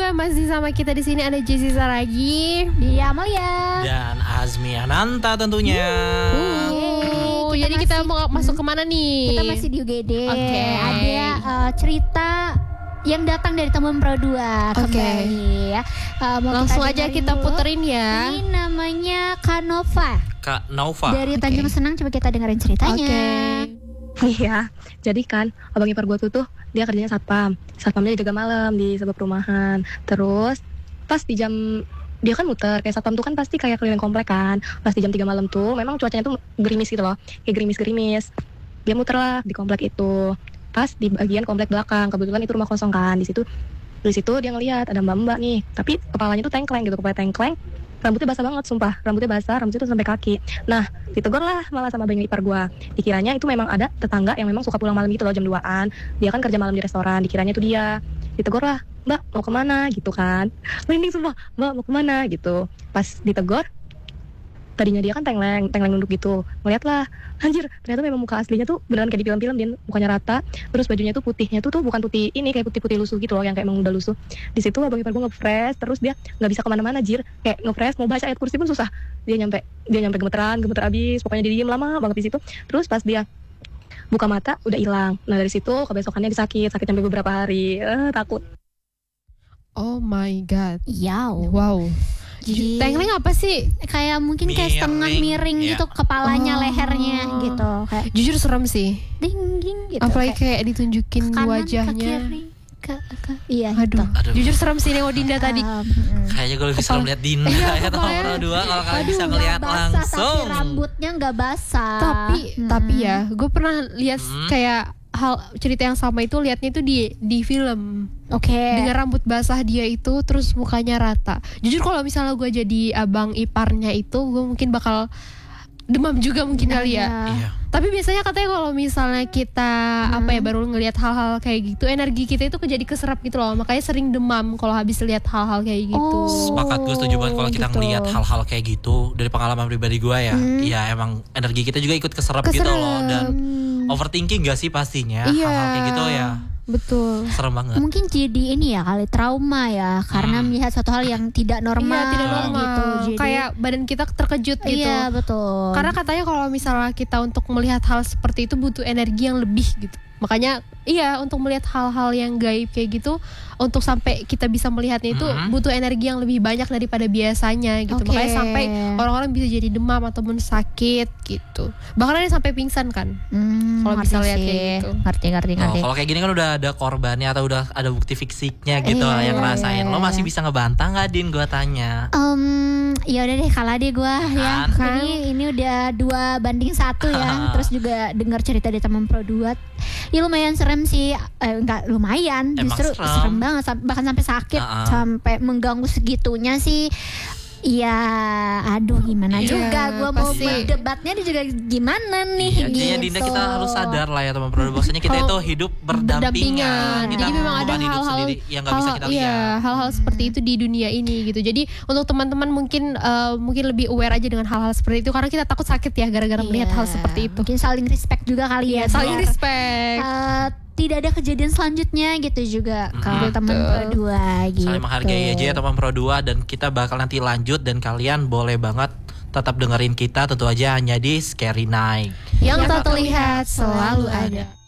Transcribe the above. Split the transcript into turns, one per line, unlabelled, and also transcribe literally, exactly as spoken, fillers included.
dua masih sama kita di sini, ada Jessie Saragi,
Dia Amalia,
dan Azmi Ananta tentunya.
Uh,
kita
jadi
masih,
kita mau masuk kemana nih?
Kita masih di U G D.
Okay.
Ada uh, cerita yang datang dari teman Pro dua
Oke.
kembali ya. Uh, mau
Langsung
kita
aja
dengerin
kita
dulu.
puterin ya.
Ini namanya Kanova
Kak Nova.
dari Tanjung
Oke.
Senang. Coba kita dengerin ceritanya.
Oke.
Iya, jadi kan abang ipar gue tuh tuh dia kerjanya satpam, satpamnya jaga malam di sebuah perumahan. Terus pas di jam dia kan muter kayak satpam tuh kan pasti kayak keliling komplek kan. Pas di jam tiga malam tuh memang cuacanya tuh gerimis gitu loh, kayak gerimis-gerimis. Dia muter lah di komplek itu. Pas di bagian komplek belakang, kebetulan itu rumah kosong kan. Di situ di situ dia ngelihat ada mbak-mbak nih, tapi kepalanya tuh tengkleng gitu, kepala tengkleng. Rambutnya basah banget, sumpah. Rambutnya basah, rambutnya tuh sampai kaki. Nah, ditegur lah malah sama abang ipar gua. Dikiranya itu memang ada tetangga yang memang suka pulang malam gitu loh, jam duaan. Dia kan kerja malam di restoran, dikiranya itu dia. Ditegur lah, "Mbak, mau kemana?" gitu kan. Merinding sumpah, "Mbak, mau kemana?" gitu. Pas ditegur, tadinya dia kan tengleng, tengleng nunduk gitu. Ngeliat lah, anjir, ternyata memang muka aslinya tuh beneran kayak di film-film, Din. Mukanya rata, terus bajunya tuh putihnya tuh tuh bukan putih ini, kayak putih-putih lusuh gitu loh, yang kayak emang udah lusuh. Di situ abang ipar gue nge-fresh, terus dia nggak bisa kemana-mana, jir. Kayak nge-fresh, mau baca ayat kursi pun susah. Dia nyampe, dia nyampe gemeteran, gemeter abis, pokoknya dia diem lama banget di situ. Terus pas dia buka mata, udah hilang. Nah dari situ kebesokannya dia sakit, sakit sampai beberapa hari. Eh, takut.
Oh my god.
Yaw.
Wow.
Jadi
Tengkleng apa sih?
kayak mungkin kayak setengah
Miring,
miring
iya.
gitu kepalanya,
Oh.
lehernya gitu, kayak
Jujur serem sih.
ding ding gitu.
Apalagi
kayak
kayak ditunjukin
ke kanan,
wajahnya.
ke kiri, ke, ke, iya.
Aduh.
gitu.
Aduh.
Jujur serem sih Neo Dinda tadi.
Um, mm.
Kayaknya gue lebih
Kepala-
serem lihat Dinda
Iya,
ya teman
kepalanya.
Pro dua kalau kalian
Aduh,
bisa
nggak
ngelihat
basah,
langsung.
tapi rambutnya nggak basah.
Tapi
Mm.
tapi ya, gue pernah lihat
Hmm.
kayak hal cerita yang sama itu, liatnya itu di di film.
Oke.
Dengan rambut basah dia itu, terus mukanya rata. Jujur kalau misalnya gue jadi abang iparnya itu, gue mungkin bakal demam juga mungkin kali ya.
Iya.
Tapi biasanya katanya kalau misalnya kita
Hmm.
apa ya baru ngelihat hal-hal kayak gitu, energi kita itu jadi keserap gitu loh. Makanya sering demam kalau habis lihat hal-hal kayak gitu.
Oh.
Sepakat, gue setuju banget kalau kita
gitu.
ngelihat hal-hal kayak gitu. Dari pengalaman pribadi gue ya,
Hmm.
ya emang energi kita juga ikut keserap, gitu
Keserap.
loh. Dan
Hmm.
overthinking gak sih pastinya,
Iya.
hal-hal kayak gitu ya
Betul.
serem banget.
Mungkin jadi ini ya kali trauma ya, karena
Hmm.
melihat suatu hal yang tidak normal.
Iya, tidak normal.
gitu. Jadi,
Kayak badan kita terkejut gitu.
iya betul.
Karena katanya kalau misalnya kita untuk melihat hal seperti itu butuh energi yang lebih gitu. Makanya iya, untuk melihat hal-hal yang gaib kayak gitu, untuk sampai kita bisa melihatnya itu
Mhm.
butuh energi yang lebih banyak daripada biasanya gitu.
Oke.
Makanya sampai orang-orang bisa jadi demam ataupun sakit gitu. Bahkan ada yang sampai pingsan kan.
Hmm,
Kalau
ngerti
bisa lihat
sih.
kayak gitu.
Ngerti ngerti
Oh,
ngerti.
kalau kayak gini kan udah ada korbannya atau udah ada bukti fisiknya gitu
Iya,
lah yang
iya,
ngerasain.
iya.
Lo masih bisa ngebantah nggak, Din? Gue tanya.
Um, ya udah deh, kalah deh gue ya.
Kan?
Ini ini udah dua banding satu ya. Terus juga dengar cerita dari teman Pro dua. Ya lumayan serem sih. Eh, enggak lumayan,
Emang
justru
serem.
serem banget, sam- bahkan sampai sakit,
Uh-uh.
sampai mengganggu segitunya sih. Ya, aduh gimana
Iya,
juga gue mau
pasti.
berdebatnya dia juga gimana nih
Iya,
gitu.
intinya Dinda kita harus sadar lah ya teman Pro. Bahwasanya kita
Kalau
itu hidup berdampingan. Kita
Jadi memang ada
bukan hidup
hal-hal
sendiri yang nggak bisa
hal-
kita
iya,
lihat.
hal-hal seperti itu di dunia ini gitu. Jadi untuk teman-teman mungkin eh, mungkin lebih aware aja dengan hal-hal seperti itu, karena kita takut sakit ya gara-gara melihat
Iya,
hal seperti itu.
Mungkin saling respect juga kali ya.
Saling
biar,
respect.
eh, tidak ada kejadian selanjutnya gitu juga
Mm-mm.
kalau teman
Betul.
Pro dua gitu.
Saling menghargai aja ya teman Pro dua, dan kita bakal nanti lanjut, dan kalian boleh banget tetap dengerin kita tentu aja hanya di Scary Night.
Yang tak terlihat selalu ada.